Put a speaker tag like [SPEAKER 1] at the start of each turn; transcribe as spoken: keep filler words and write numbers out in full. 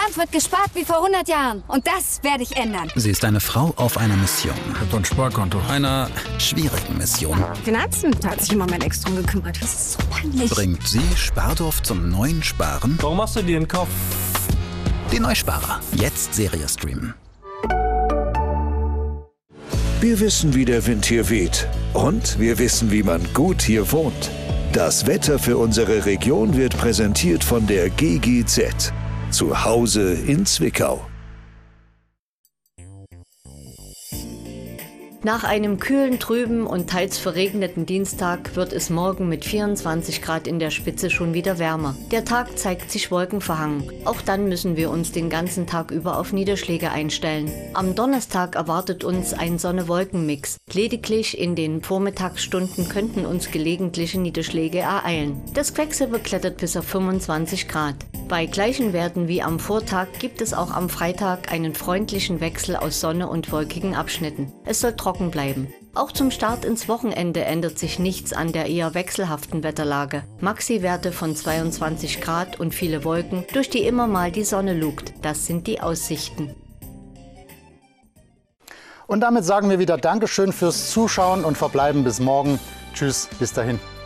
[SPEAKER 1] Land wird gespart wie vor hundert Jahren. Und das werde ich ändern.
[SPEAKER 2] Sie ist eine Frau auf einer Mission.
[SPEAKER 3] Ich hab doch ein Sparkonto.
[SPEAKER 2] Einer schwierigen Mission.
[SPEAKER 1] Finanzen, da hat sich immer mein Ex drum gekümmert. Das ist so peinlich.
[SPEAKER 2] Bringt sie Spardorf zum neuen Sparen?
[SPEAKER 4] Warum machst du dir den Kopf?
[SPEAKER 2] Die Neusparer. Jetzt Serie streamen.
[SPEAKER 5] Wir wissen, wie der Wind hier weht. Und wir wissen, wie man gut hier wohnt. Das Wetter für unsere Region wird präsentiert von der G G Z. Zu Hause in Zwickau.
[SPEAKER 6] Nach einem kühlen, trüben und teils verregneten Dienstag wird es morgen mit vierundzwanzig Grad in der Spitze schon wieder wärmer. Der Tag zeigt sich wolkenverhangen. Auch dann müssen wir uns den ganzen Tag über auf Niederschläge einstellen. Am Donnerstag erwartet uns ein Sonne-Wolken-Mix. Lediglich in den Vormittagsstunden könnten uns gelegentliche Niederschläge ereilen. Das Quecksilber klettert bis auf fünfundzwanzig Grad. Bei gleichen Werten wie am Vortag gibt es auch am Freitag einen freundlichen Wechsel aus Sonne und wolkigen Abschnitten. Es soll trocken bleiben. Auch zum Start ins Wochenende ändert sich nichts an der eher wechselhaften Wetterlage. Maxi-Werte von zweiundzwanzig Grad und viele Wolken, durch die immer mal die Sonne lugt. Das sind die Aussichten.
[SPEAKER 7] Und damit sagen wir wieder Dankeschön fürs Zuschauen und verbleiben bis morgen. Tschüss, bis dahin.